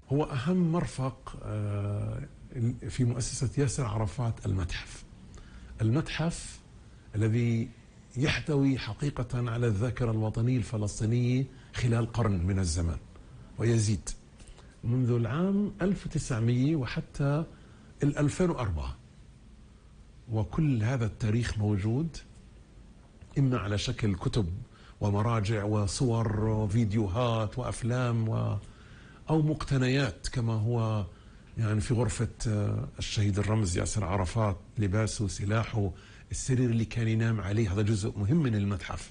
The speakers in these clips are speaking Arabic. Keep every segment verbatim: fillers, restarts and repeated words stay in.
هو أهم مرفق في مؤسسة ياسر عرفات المتحف. المتحف الذي يحتوي حقيقة على الذاكرة الوطنية الفلسطينية خلال قرن من الزمان ويزيد، منذ العام ألف وتسعمئة وحتى ألفين وأربعة، وكل هذا التاريخ موجود إما على شكل كتب ومراجع وصور وفيديوهات وأفلام و أو مقتنيات، كما هو يعني في غرفة الشهيد الرمز ياسر عرفات، لباسه، سلاحه، السرير اللي كان ينام عليه، هذا جزء مهم من المتحف.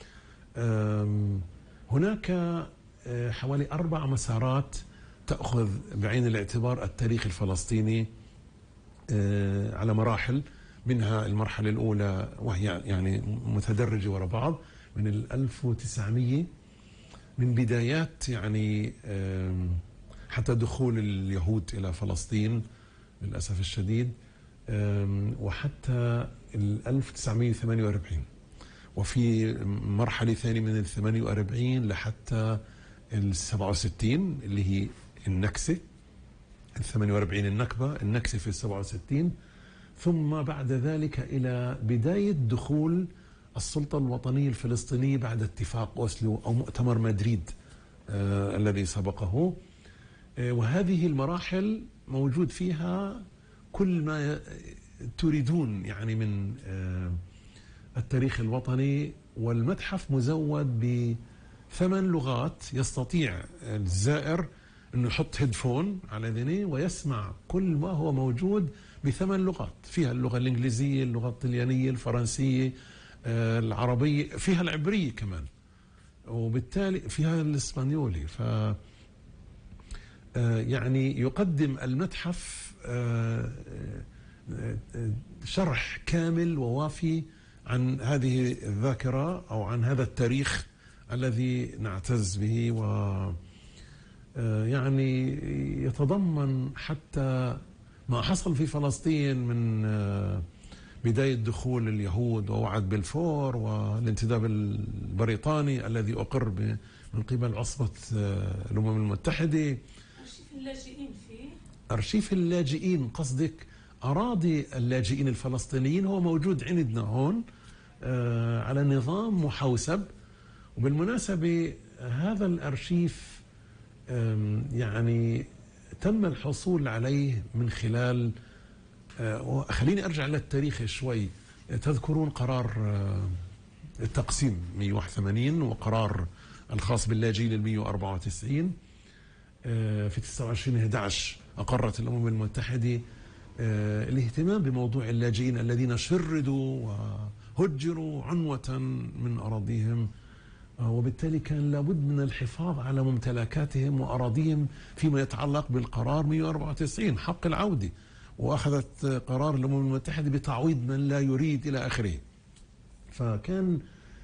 هناك حوالي أربع مسارات تأخذ بعين الاعتبار التاريخ الفلسطيني على مراحل، منها المرحلة الأولى وهي يعني متدرجة وراء بعض من الألف وتسعمئة، من بدايات يعني حتى دخول اليهود إلى فلسطين للأسف الشديد، وحتى ألف وتسعمئة وثمانية وأربعين، وفي مرحلة ثانية من الثمانية وأربعين لحتى السبعة وستين اللي هي النكسة. الثمانية وأربعين النكبة، النكسة في السبعة وستين، ثم بعد ذلك إلى بداية دخول السلطة الوطنية الفلسطينية بعد اتفاق أوسلو أو مؤتمر مدريد آه الذي سبقه. آه وهذه المراحل موجود فيها كل ما تريدون يعني من آه التاريخ الوطني، والمتحف مزود بثمان لغات، يستطيع الزائر أنه يحط هيدفون على ذنيه ويسمع كل ما هو موجود بثمان لغات، فيها اللغة الإنجليزية، اللغة الطليانية، الفرنسية، العربية، فيها العبرية كمان، وبالتالي فيها الإسبانيولي. ف يعني يقدم المتحف شرح كامل ووافي عن هذه الذاكرة أو عن هذا التاريخ الذي نعتز به، و يعني يتضمن حتى ما حصل في فلسطين من بداية دخول اليهود ووعد بلفور والانتداب البريطاني الذي أقر من قبل عصبة الأمم المتحدة. أرشيف اللاجئين فيه؟ أرشيف اللاجئين قصدك أراضي اللاجئين الفلسطينيين، هو موجود عندنا هون على نظام محوسب. وبالمناسبة هذا الأرشيف يعني تم الحصول عليه من خلال، خليني أرجع للتاريخ شوي. تذكرون قرار التقسيم مئة وواحد وثمانين وقرار الخاص باللاجئين المئة وأربعة وتسعين في تسعة وعشرين أحد عشر أقرت الأمم المتحدة الاهتمام بموضوع اللاجئين الذين شردوا وهجروا عنوة من أراضيهم، وبالتالي كان لابد من الحفاظ على ممتلكاتهم وأراضيهم فيما يتعلق بالقرار مئة وأربعة وتسعين حق العودة، وأخذت قرار الأمم المتحدة بتعويض من لا يريد إلى آخره. فكان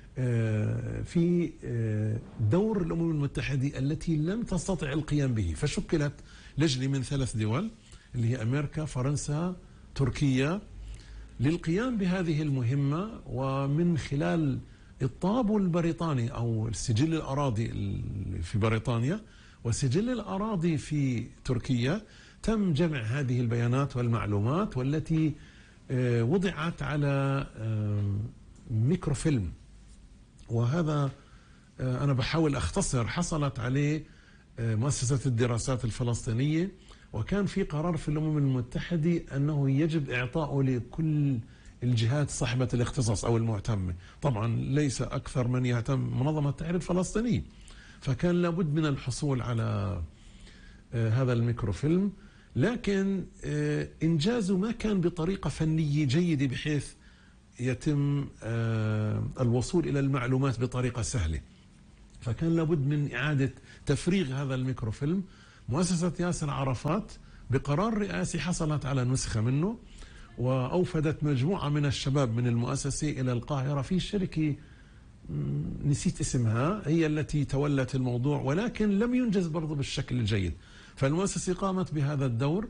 في دور الأمم المتحدة التي لم تستطع القيام به، فشكلت لجنة من ثلاث دول اللي هي أمريكا، فرنسا، تركيا، للقيام بهذه المهمة. ومن خلال الطابو البريطاني أو السجل الأراضي في بريطانيا وسجل الأراضي في تركيا تم جمع هذه البيانات والمعلومات، والتي وضعت على ميكروفيلم. وهذا أنا بحاول أختصر، حصلت عليه مؤسسة الدراسات الفلسطينية، وكان في قرار في الأمم المتحدة أنه يجب إعطائه لكل الجهات صاحبة الاختصاص أو المهتمة. طبعا ليس أكثر من يهتم منظمة التحرير الفلسطيني، فكان لابد من الحصول على هذا الميكروفيلم، لكن إنجازه ما كان بطريقة فنية جيدة بحيث يتم الوصول إلى المعلومات بطريقة سهلة، فكان لابد من إعادة تفريغ هذا الميكروفيلم. مؤسسة ياسر عرفات بقرار رئاسي حصلت على نسخة منه، وأوفدت مجموعة من الشباب من المؤسسة إلى القاهرة في شركة نسيت اسمها، هي التي تولت الموضوع، ولكن لم ينجز برضو بالشكل الجيد. فالمؤسسة قامت بهذا الدور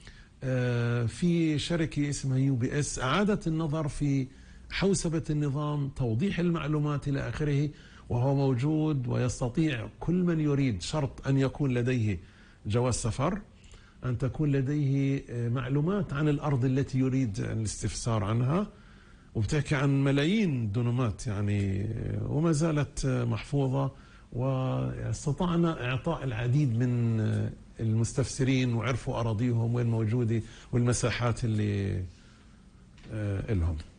في شركة اسمها يو بي اس، أعادت النظر في حوسبة النظام، توضيح المعلومات إلى آخره، وهو موجود ويستطيع كل من يريد، شرط أن يكون لديه جواز سفر أن تكون لديه معلومات عن الأرض التي يريد الاستفسار عنها، وبتحكي عن ملايين دونمات يعني، وما زالت محفوظة، واستطعنا إعطاء العديد من المستفسرين وعرفوا أراضيهم وين موجودة والمساحات اللي لهم.